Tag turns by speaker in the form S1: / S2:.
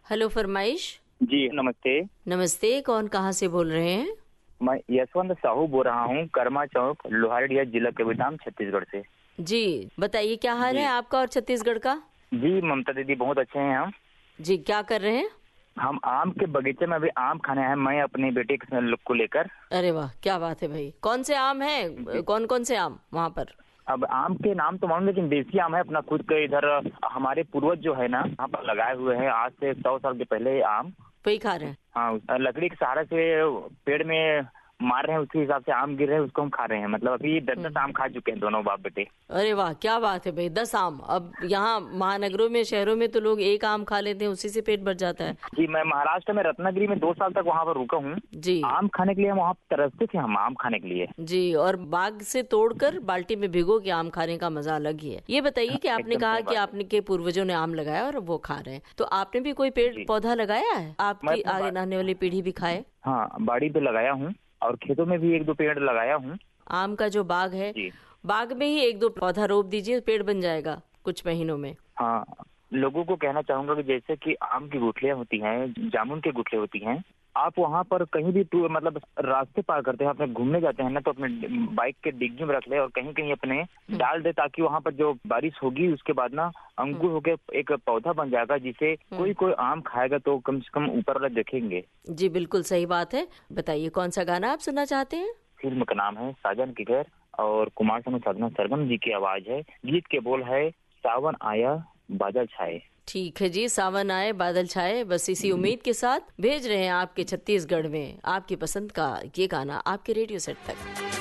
S1: Hello फरमाइश।
S2: जी नमस्ते।
S1: नमस्ते, कौन कहाँ से बोल रहे हैं?
S2: मैं यशवंत साहू बोल रहा हूँ, कर्मा चौक, लोहारडिया, जिला कबीरधाम, छत्तीसगढ़ से।
S1: जी बताइए, क्या हाल है
S2: जी
S1: आपका और छत्तीसगढ़ का?
S2: जी ममता दीदी, बहुत अच्छे हैं हम।
S1: जी क्या कर रहे हैं?
S2: हम आम के बगीचे में अभी आम खाने हैं, मैं अपने बेटे के लोग को लेकर।
S1: अरे वाह, क्या बात है भाई। कौन से आम
S2: जी।
S1: हैं, कौन कौन से आम वहाँ पर?
S2: अब आम के नाम तो मालूम, लेकिन देसी आम है अपना खुद के। इधर हमारे पूर्वज जो है ना, यहाँ पर लगाए हुए हैं आज से 100 साल के पहले आम।
S1: वही खा रहे हैं?
S2: हाँ, लकड़ी के सहारे से पेड़ में मार रहे हैं, उसी हिसाब से आम गिर रहे हैं, उसको हम खा रहे हैं। मतलब अभी 10 आम खा चुके हैं दोनों बाप बेटे।
S1: अरे वाह, क्या बात है भाई, 10 आम! अब यहाँ महानगरों में, शहरों में तो लोग एक आम खा लेते हैं, उसी से पेट भर जाता है।
S2: जी, मैं महाराष्ट्र में रत्नागिरी में 2 साल तक वहाँ पर रुका हूँ।
S1: जी
S2: आम खाने के लिए हम वहाँ तरसते थे, हम आम खाने के लिए।
S1: जी, और बाग से तोड़कर बाल्टी में भिगो के आम खाने का मजा अलग ही है। ये बताइए कि आपने
S2: एकदम
S1: कहा
S2: सही
S1: कि
S2: बात है।
S1: आपने के पूर्वजों ने आम लगाया और वो खा रहे हैं, तो आपने भी कोई पेड़
S2: जी।
S1: पौधा लगाया है,
S2: मैं
S1: आपकी
S2: अपने
S1: आगे आने वाली पीढ़ी भी खाए?
S2: हाँ, बाड़ी पे लगाया हूँ और खेतों में भी 1-2 पेड़ लगाया हूँ।
S1: आम का जो बाग है,
S2: जी
S1: बाग में ही 1-2 पौधा रोप दीजिए, पेड़ बन जाएगा कुछ महीनों में।
S2: हाँ, लोगों को कहना चाहूंगा कि जैसे कि आम की गुठलियां होती हैं, जामुन की गुठलियां होती हैं, आप वहाँ पर कहीं भी मतलब रास्ते पार करते हैं, अपने घूमने जाते हैं ना, तो अपने बाइक के डिग्गी में रख ले और कहीं कहीं अपने डाल दे, ताकि वहाँ पर जो बारिश होगी उसके बाद ना अंकुर होके एक पौधा बन जाएगा, जिसे कोई कोई आम खाएगा तो कम से कम ऊपर वाला देखेंगे।
S1: जी बिल्कुल सही बात है। बताइए, कौन सा गाना आप सुनना चाहते हैं?
S2: फिल्म का नाम है साजन के घर और कुमार सानू साधना सरगम जी की आवाज है। गीत के बोल है सावन आया बादल छाए।
S1: ठीक है जी, सावन आए बादल छाए, बस इसी उम्मीद के साथ भेज रहे हैं आपके छत्तीसगढ़ में आपकी पसंद का ये गाना आपके रेडियो सेट तक।